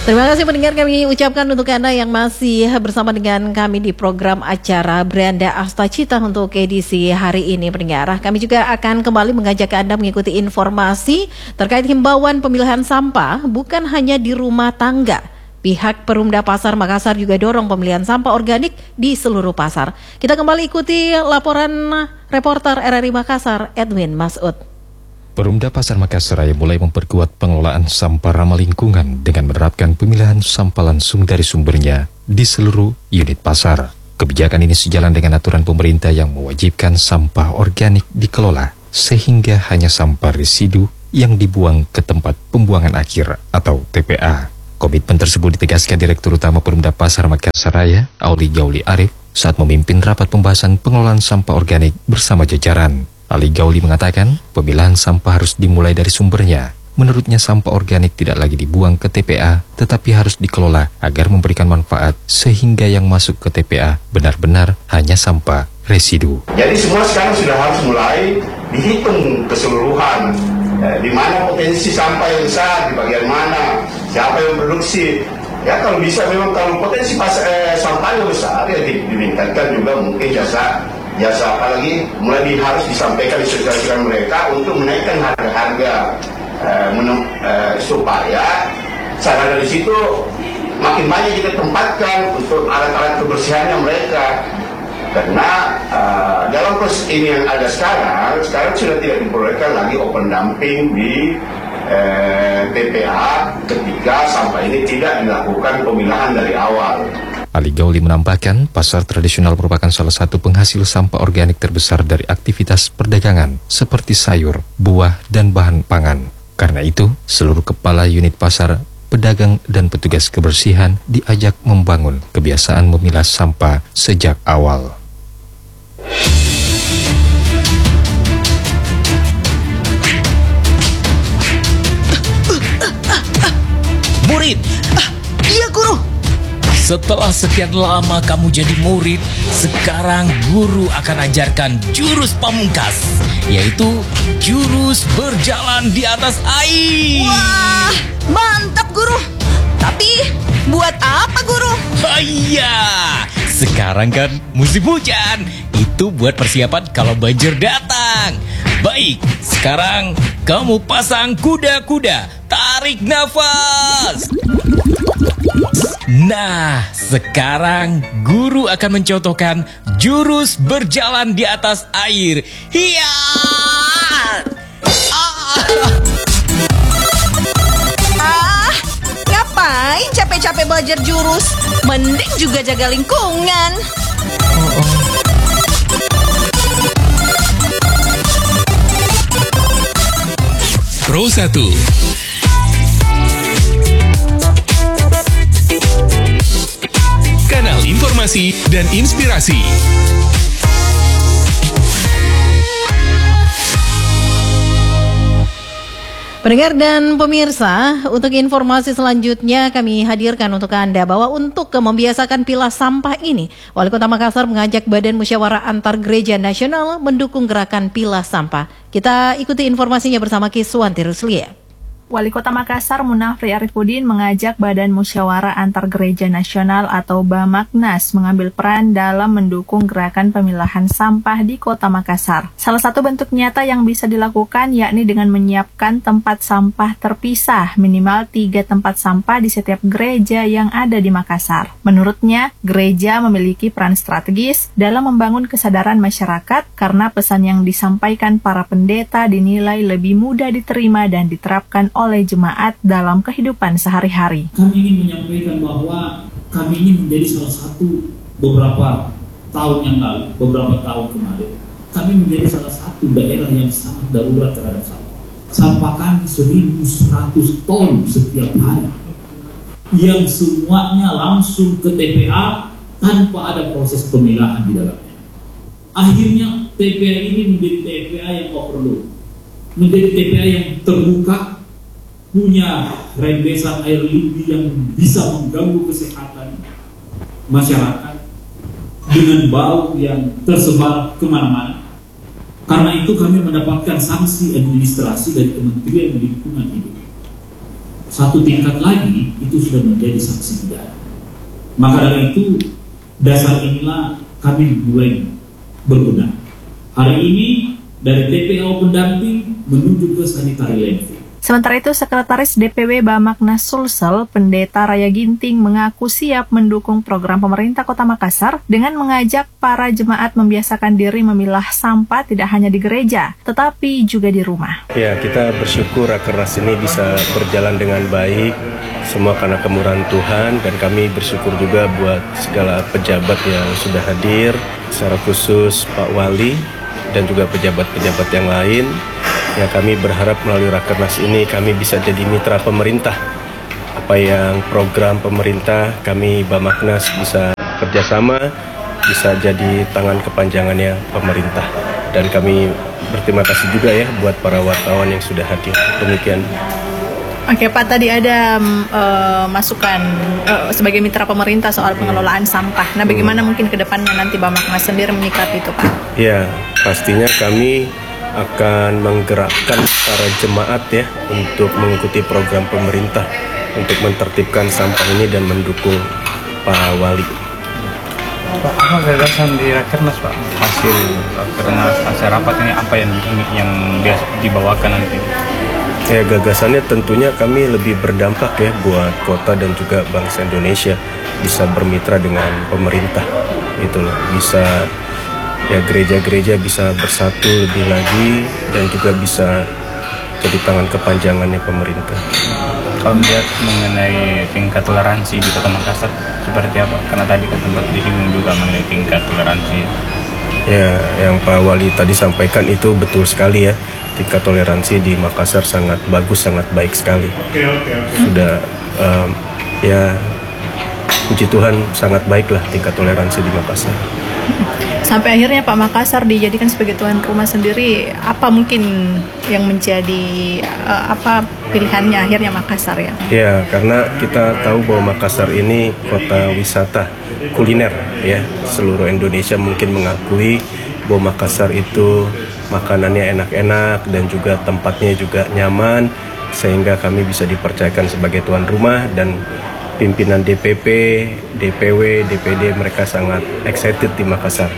Terima kasih pendengar, kami ucapkan untuk Anda yang masih bersama dengan kami di program acara Beranda Astacita untuk edisi hari ini pendengar. Kami juga akan kembali mengajak Anda mengikuti informasi terkait himbauan pemilahan sampah bukan hanya di rumah tangga. Pihak Perumda Pasar Makassar juga dorong pemilihan sampah organik di seluruh pasar. Kita kembali ikuti laporan reporter RRI Makassar, Edwin Masud. Perumda Pasar Makassar mulai memperkuat pengelolaan sampah ramah lingkungan dengan menerapkan pemilahan sampah langsung dari sumbernya di seluruh unit pasar. Kebijakan ini sejalan dengan aturan pemerintah yang mewajibkan sampah organik dikelola, sehingga hanya sampah residu yang dibuang ke tempat pembuangan akhir atau TPA. Komitmen tersebut ditegaskan Direktur Utama Perumda Pasar Makassar Raya, Auli Gauli Arif, saat memimpin rapat pembahasan pengelolaan sampah organik bersama jajaran. Ali Gauli mengatakan, pemilahan sampah harus dimulai dari sumbernya. Menurutnya, sampah organik tidak lagi dibuang ke TPA, tetapi harus dikelola agar memberikan manfaat, sehingga yang masuk ke TPA benar-benar hanya sampah residu. Jadi semua sekarang sudah harus mulai dihitung keseluruhan, di mana potensi sampah yang besar, di bagian mana, siapa yang produksi. Ya kalau bisa memang kalau potensi sampah yang besar, ya ditingkatkan juga mungkin jasa apalagi mulai harus disampaikan disosialisasikan mereka untuk menaikkan harga-harga supaya cara dari situ makin banyak kita tempatkan untuk alat-alat kebersihannya mereka, karena dalam proses ini yang ada sekarang sudah tidak diperbolehkan lagi open dumping di TPA ketika sampah ini tidak dilakukan pemilahan dari awal. Ali Gauli menambahkan, pasar tradisional merupakan salah satu penghasil sampah organik terbesar dari aktivitas perdagangan seperti sayur, buah, dan bahan pangan. Karena itu, seluruh kepala unit pasar, pedagang, dan petugas kebersihan diajak membangun kebiasaan memilah sampah sejak awal. Murid! Iya, Guru! Setelah sekian lama kamu jadi murid, sekarang guru akan ajarkan jurus pamungkas, yaitu jurus berjalan di atas air. Wah, mantap, Guru! Tapi, buat apa, Guru? Iya, sekarang kan musim hujan. Itu buat persiapan kalau banjir datang. Baik, sekarang kamu pasang kuda-kuda. Tarik nafas. Nah, sekarang guru akan mencontohkan jurus berjalan di atas air. Hiya! Ngapain capek-capek belajar jurus? Mending juga jaga lingkungan. Pro 1. Kanal informasi dan inspirasi. Pendengar dan pemirsa, untuk informasi selanjutnya kami hadirkan untuk Anda bahwa untuk membiasakan pilah sampah ini, Wali Kota Makassar mengajak Badan Musyawarah Antar Gereja Nasional mendukung gerakan pilah sampah. Kita ikuti informasinya bersama Kiswanti Ruslia. Wali Kota Makassar Munafri Arifudin mengajak Badan Musyawarah Antar Gereja Nasional atau Bamaknas mengambil peran dalam mendukung gerakan pemilahan sampah di Kota Makassar. Salah satu bentuk nyata yang bisa dilakukan yakni dengan menyiapkan tempat sampah terpisah, minimal 3 tempat sampah di setiap gereja yang ada di Makassar. Menurutnya, gereja memiliki peran strategis dalam membangun kesadaran masyarakat karena pesan yang disampaikan para pendeta dinilai lebih mudah diterima dan diterapkan oleh jemaat dalam kehidupan sehari-hari. Kami ingin menyampaikan bahwa kami ini menjadi salah satu beberapa tahun kemarin, kami menjadi salah satu daerah yang sangat darurat terhadap sampah. Sampah kami 1.100 ton setiap hari, yang semuanya langsung ke TPA tanpa ada proses pemilahan di dalamnya. Akhirnya TPA ini menjadi TPA yang overload, menjadi TPA yang terbuka, punya rembesan air limbah yang bisa mengganggu kesehatan masyarakat dengan bau yang tersebar kemana-mana. Karena itu kami mendapatkan sanksi administrasi dari Kementerian Lingkungan Hidup. satu tingkat lagi itu sudah menjadi sanksi pidana. Maka dari itu dasar inilah kami mulai berbenah. Hari ini dari TPA pendamping menuju ke sanitary landfill. Sementara itu, Sekretaris DPW Bamaknas Sulsel, Pendeta Raya Ginting, mengaku siap mendukung program pemerintah Kota Makassar dengan mengajak para jemaat membiasakan diri memilah sampah tidak hanya di gereja, tetapi juga di rumah. Ya, kita bersyukur Rakernas ini bisa berjalan dengan baik, semua karena kemurahan Tuhan, dan kami bersyukur juga buat segala pejabat yang sudah hadir, secara khusus Pak Wali dan juga pejabat-pejabat yang lain. Ya, kami berharap melalui Rakernas ini kami bisa jadi mitra pemerintah. Apa yang program pemerintah, kami Bamaknas bisa kerjasama, bisa jadi tangan kepanjangannya pemerintah. Dan kami berterima kasih juga ya buat para wartawan yang sudah hadir. Demikian. Oke Pak, tadi ada masukan sebagai mitra pemerintah soal pengelolaan sampah. Nah, bagaimana mungkin ke depannya nanti Bamaknas sendiri menyikapi itu Pak? Ya, pastinya kami akan menggerakkan para jemaat ya untuk mengikuti program pemerintah untuk menertibkan sampah ini dan mendukung Pak Wali. Pak, apa gagasan di Rakernas Pak? Hasil Rakernas, hasil rapat ini apa yang biasa dibawakan nanti? Ya, gagasannya tentunya kami lebih berdampak ya buat kota dan juga bangsa Indonesia, bisa bermitra dengan pemerintah gitu loh, bisa ya gereja-gereja bisa bersatu lebih lagi dan juga bisa jadi tangan kepanjangannya pemerintah. Kalau melihat mengenai tingkat toleransi di Kota Makassar seperti apa? Karena tadi kan sempat disinggung juga mengenai tingkat toleransi. Ya, yang Pak Wali tadi sampaikan itu betul sekali ya. Tingkat toleransi di Makassar sangat bagus, sangat baik sekali. Sudah ya puji Tuhan sangat baik lah tingkat toleransi di Makassar. Sampai akhirnya Pak Makassar dijadikan sebagai tuan rumah sendiri, apa mungkin yang menjadi pilihannya akhirnya Makassar ya? Ya, karena kita tahu bahwa Makassar ini kota wisata kuliner ya. Seluruh Indonesia mungkin mengakui bahwa Makassar itu makanannya enak-enak dan juga tempatnya juga nyaman, sehingga kami bisa dipercayakan sebagai tuan rumah, dan pimpinan DPP, DPW, DPD mereka sangat excited di Makassar.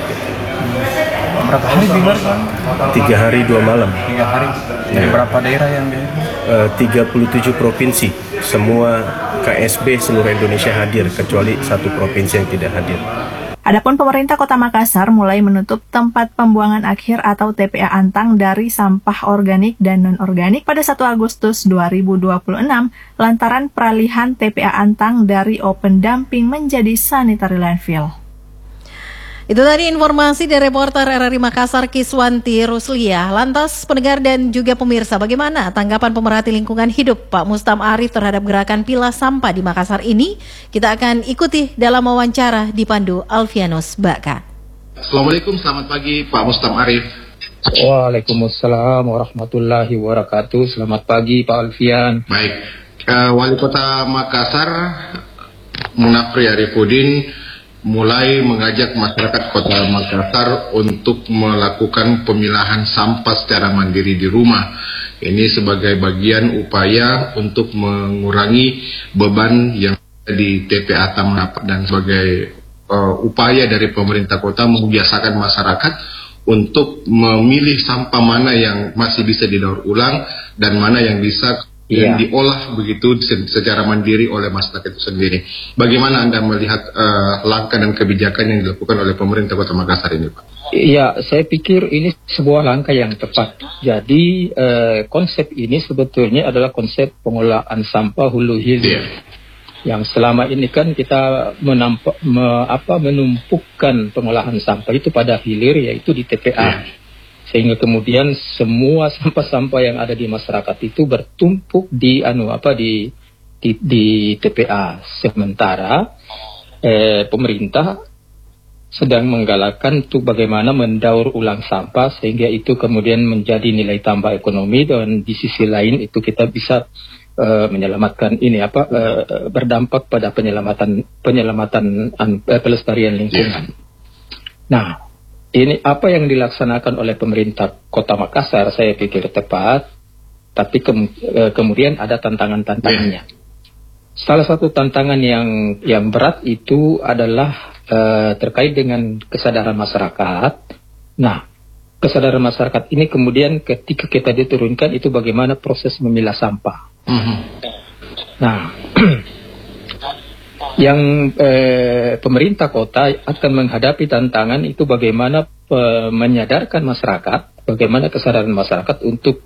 Berapa hari di luar? 3 hari 2 malam. 3 hari. Dari berapa daerah yang di? 37 provinsi. Semua KSB seluruh Indonesia hadir, kecuali 1 provinsi yang tidak hadir. Adapun pemerintah Kota Makassar mulai menutup tempat pembuangan akhir atau TPA Antang dari sampah organik dan non-organik pada 1 Agustus 2026 lantaran peralihan TPA Antang dari open dumping menjadi sanitary landfill. Itu tadi informasi dari reporter RRI Makassar Kiswanti Ruslia. Lantas pendengar dan juga pemirsa, bagaimana tanggapan pemerhati lingkungan hidup Pak Mustam Arif terhadap gerakan pilah sampah di Makassar ini? Kita akan ikuti dalam wawancara dipandu Alfianus Baka. Assalamualaikum, selamat pagi Pak Mustam Arif. Waalaikumsalam warahmatullahi wabarakatuh. Selamat pagi Pak Alfian. Baik, Wali Kota Makassar Munafri Arifudin mulai mengajak masyarakat Kota Makassar untuk melakukan pemilahan sampah secara mandiri di rumah. Ini sebagai bagian upaya untuk mengurangi beban yang ada di TPA Tamnap dan sebagai upaya dari pemerintah kota membiasakan masyarakat untuk memilih sampah mana yang masih bisa didaur ulang dan mana yang bisa yang diolah begitu secara mandiri oleh masyarakat itu sendiri. Bagaimana Anda melihat langkah dan kebijakan yang dilakukan oleh pemerintah Kota Makassar ini, Pak? Ya, saya pikir ini sebuah langkah yang tepat. Jadi konsep ini sebetulnya adalah konsep pengolahan sampah hulu hilir. Yang selama ini kan kita menumpukan pengolahan sampah itu pada hilir, yaitu di TPA. Sehingga kemudian semua sampah-sampah yang ada di masyarakat itu bertumpuk di TPA. Sementara pemerintah sedang menggalakkan untuk bagaimana mendaur ulang sampah sehingga itu kemudian menjadi nilai tambah ekonomi, dan di sisi lain itu kita bisa menyelamatkan berdampak pada penyelamatan pelestarian lingkungan. Nah, ini apa yang dilaksanakan oleh pemerintah Kota Makassar saya pikir tepat, tapi kemudian ada tantangan-tantangannya. Salah satu tantangan yang berat itu adalah terkait dengan kesadaran masyarakat. Nah, kesadaran masyarakat ini kemudian ketika kita diturunkan itu bagaimana proses memilah sampah. Nah, yang pemerintah kota akan menghadapi tantangan itu bagaimana menyadarkan masyarakat, bagaimana kesadaran masyarakat untuk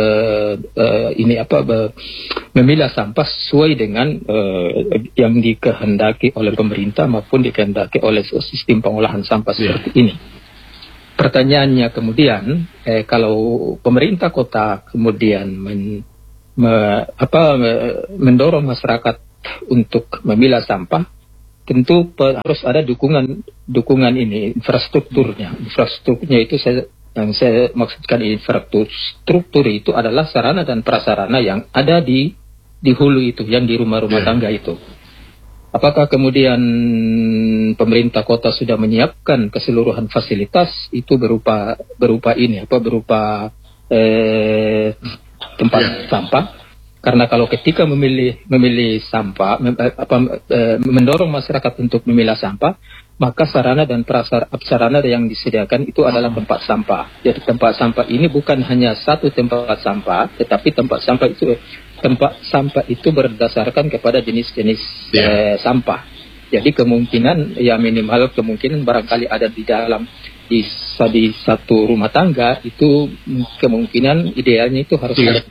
memilah sampah sesuai dengan yang dikehendaki oleh pemerintah maupun dikehendaki oleh sistem pengolahan sampah seperti ini. Pertanyaannya kemudian, kalau pemerintah kota kemudian mendorong masyarakat untuk memilah sampah, tentu harus ada dukungan ini, infrastrukturnya. Infrastrukturnya itu yang saya maksudkan infrastruktur itu adalah sarana dan prasarana yang ada di hulu itu, yang di rumah-rumah tangga itu. Apakah kemudian pemerintah kota sudah menyiapkan keseluruhan fasilitas itu berupa tempat sampah? Karena kalau ketika memilih sampah, mendorong masyarakat untuk memilah sampah, maka sarana dan prasarana yang disediakan itu adalah tempat sampah. Jadi tempat sampah ini bukan hanya satu tempat sampah, tetapi tempat sampah itu berdasarkan kepada jenis-jenis sampah. Jadi kemungkinan, minimal kemungkinan barangkali ada di dalam di satu rumah tangga itu kemungkinan idealnya itu harus ada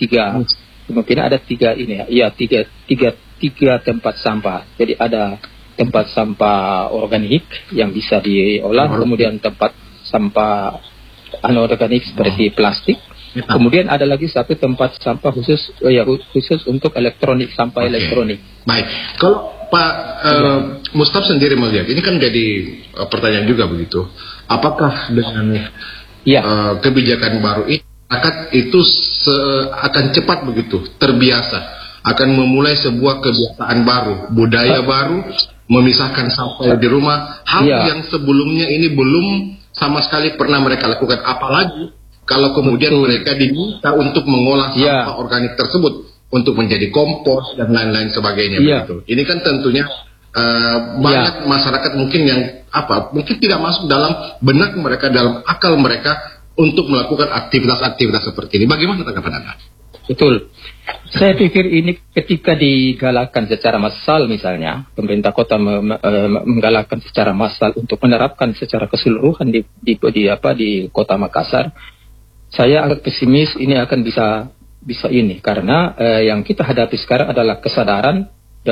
tiga tempat sampah. Jadi ada tempat sampah organik yang bisa diolah, kemudian tempat sampah anorganik seperti plastik, kemudian ada lagi satu tempat sampah khusus untuk elektronik, sampah elektronik. Baik, kalau Pak Mustaf sendiri melihat, ini kan jadi pertanyaan juga begitu, apakah dengan kebijakan baru ini masyarakat itu akan cepat begitu terbiasa, akan memulai sebuah kebiasaan baru, budaya baru, memisahkan sampah di rumah, hal yang sebelumnya ini belum sama sekali pernah mereka lakukan, apalagi kalau kemudian mereka diminta untuk mengolah sampah organik tersebut untuk menjadi kompos dan lain-lain sebagainya begitu. Ini kan tentunya banyak masyarakat mungkin yang mungkin tidak masuk dalam benak mereka, dalam akal mereka untuk melakukan aktivitas-aktivitas seperti ini. Bagaimana tanggapan Anda? Betul. Saya pikir ini ketika digalakkan secara massal, misalnya pemerintah kota menggalakkan secara massal untuk menerapkan secara keseluruhan di Kota Makassar, saya agak pesimis ini akan bisa ini, karena yang kita hadapi sekarang adalah kesadaran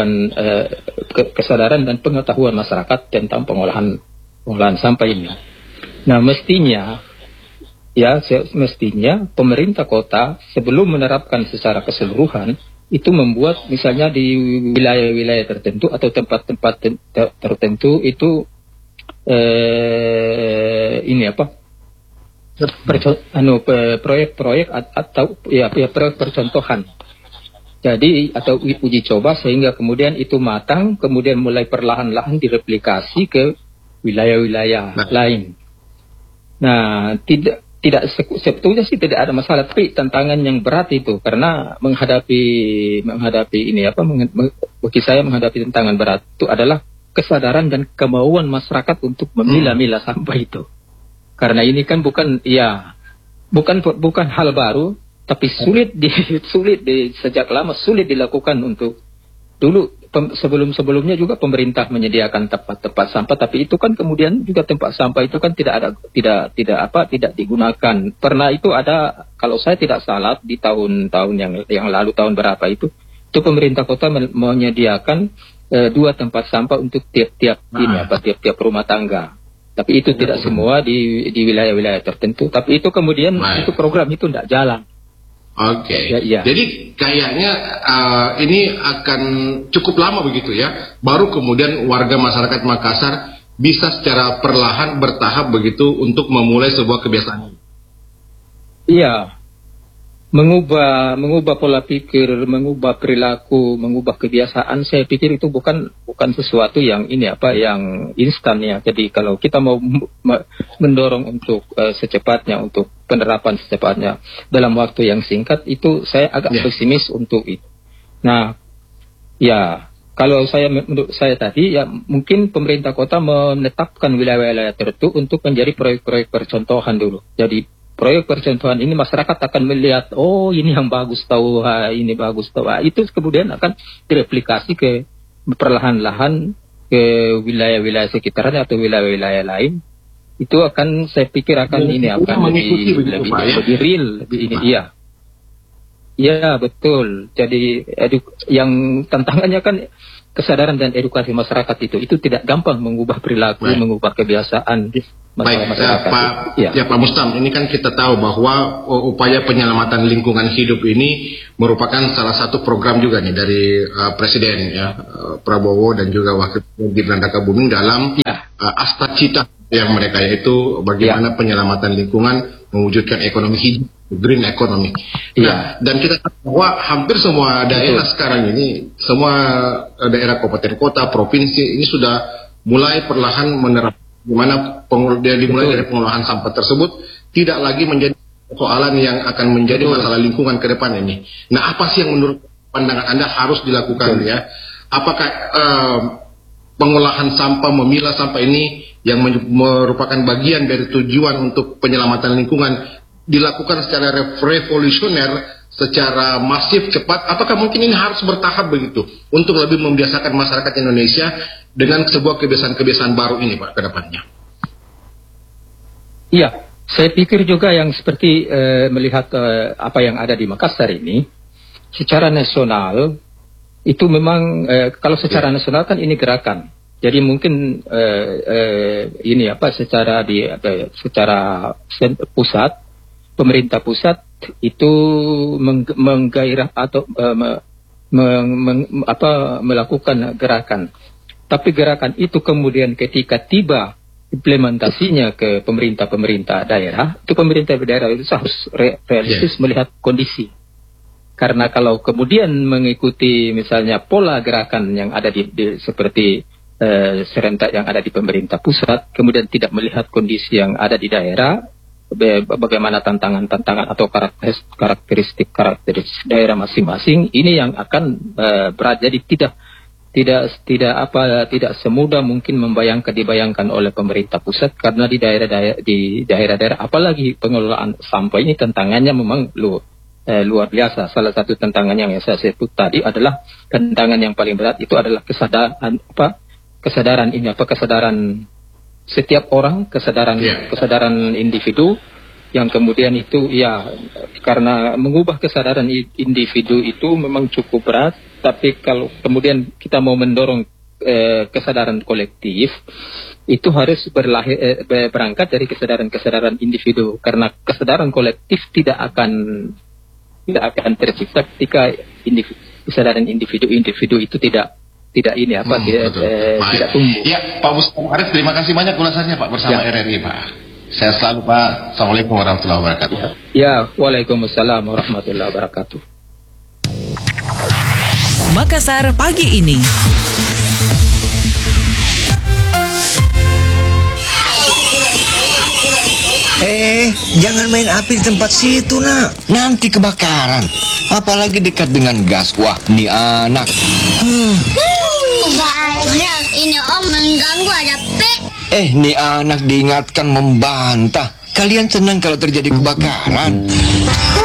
dan pengetahuan masyarakat tentang pengolahan sampah ini. Nah, mestinya pemerintah kota sebelum menerapkan secara keseluruhan itu membuat misalnya di wilayah-wilayah tertentu atau tempat-tempat tertentu itu proyek-proyek atau proyek percontohan. Jadi atau uji coba sehingga kemudian itu matang, kemudian mulai perlahan-lahan direplikasi ke wilayah-wilayah lain. Nah, sebetulnya sih tidak ada masalah, tapi tantangan yang berat itu karena menghadapi ini bagi saya menghadapi tantangan berat itu adalah kesadaran dan kemauan masyarakat untuk memilah-milah sampah itu. Karena ini kan bukan hal baru, tapi sulit sejak lama sulit dilakukan untuk dulu. Sebelumnya juga pemerintah menyediakan tempat sampah, tapi itu kan kemudian juga tempat sampah itu kan tidak digunakan. Pernah itu ada, kalau saya tidak salah di tahun-tahun yang lalu, tahun berapa itu pemerintah kota menyediakan 2 tempat sampah untuk tiap rumah tangga. Tapi itu tidak semua di wilayah-wilayah tertentu. Tapi itu kemudian itu program itu tidak jalan. Oke. Jadi kayaknya ini akan cukup lama begitu ya. Baru kemudian warga masyarakat Makassar bisa secara perlahan bertahap begitu untuk memulai sebuah kebiasaan. Iya. mengubah pola pikir, mengubah perilaku, mengubah kebiasaan, saya pikir itu bukan sesuatu yang yang instan ya. Jadi kalau kita mau mendorong untuk secepatnya, untuk penerapan secepatnya dalam waktu yang singkat, itu saya agak pesimis untuk itu. Nah, ya kalau menurut saya tadi ya mungkin pemerintah kota menetapkan wilayah-wilayah tertentu untuk menjadi proyek-proyek percontohan dulu. Jadi proyek percontohan ini masyarakat akan melihat, oh ini yang bagus tahu, ini bagus tahu. Itu kemudian akan direplikasi ke perlahan-lahan ke wilayah-wilayah sekitarnya atau wilayah-wilayah lain. Itu akan, saya pikir akan lebih real, lebih ini. Iya, betul. Jadi yang tantangannya kan kesadaran dan edukasi masyarakat itu tidak gampang mengubah perilaku, mengubah kebiasaan. Baik, Pak Mustam, ini kan kita tahu bahwa upaya penyelamatan lingkungan hidup ini merupakan salah satu program juga nih dari Presiden Prabowo dan juga Wakil Presiden Gibran Rakabuming dalam Asta Cita yang mereka, yaitu bagaimana penyelamatan lingkungan mewujudkan ekonomi hijau, green economy. Nah, dan kita tahu bahwa hampir semua daerah sekarang ini, semua daerah kabupaten kota, provinsi ini sudah mulai perlahan menerapkan di mana dimulai dari pengolahan sampah tersebut tidak lagi menjadi persoalan yang akan menjadi masalah lingkungan ke depan ini. Nah, apa sih yang menurut pandangan Anda harus dilakukan ya? Apakah pengolahan sampah, memilah sampah ini yang merupakan bagian dari tujuan untuk penyelamatan lingkungan dilakukan secara revolusioner, secara masif, cepat? Apakah mungkin ini harus bertahap begitu untuk lebih membiasakan masyarakat Indonesia dengan sebuah kebiasaan-kebiasaan baru ini, Pak, ke depannya? Iya, saya pikir juga yang seperti melihat apa yang ada di Makassar ini, secara nasional itu memang kalau secara nasional kan ini gerakan. Jadi mungkin secara pusat, pemerintah pusat itu menggairah atau melakukan gerakan. Tapi gerakan itu kemudian ketika tiba implementasinya ke pemerintah daerah, itu pemerintah daerah itu harus realistis melihat kondisi. Karena kalau kemudian mengikuti misalnya pola gerakan yang ada seperti serentak yang ada di pemerintah pusat, kemudian tidak melihat kondisi yang ada di daerah, bagaimana tantangan atau karakteristik daerah masing-masing, ini yang akan berat. Jadi tidak semudah mungkin dibayangkan oleh pemerintah pusat, karena di daerah-daerah apalagi pengelolaan sampah ini tantangannya memang luar biasa. Salah satu tantangan yang saya sebut tadi adalah tantangan yang paling berat itu adalah kesadaran setiap orang, kesadaran individu, yang kemudian itu karena mengubah kesadaran individu itu memang cukup berat. Tapi kalau kemudian kita mau mendorong kesadaran kolektif, itu harus berangkat dari kesadaran individu, karena kesadaran kolektif tidak akan tercipta ketika kesadaran individu itu tidak tumbuh. Ya, Pak Mustam Arif, terima kasih banyak ulasannya, Pak, bersama RRI, Pak. Saya selalu, Pak. Assalamualaikum warahmatullahi wabarakatuh. Ya, waalaikumsalam warahmatullahi wabarakatuh. Makassar pagi ini. Jangan main api di tempat situ, nak. Nanti kebakaran. Apalagi dekat dengan gas. Wah, ini anak. Banyak, ini om mengganggu, ada pe. Nih anak diingatkan membantah. Kalian senang kalau terjadi kebakaran?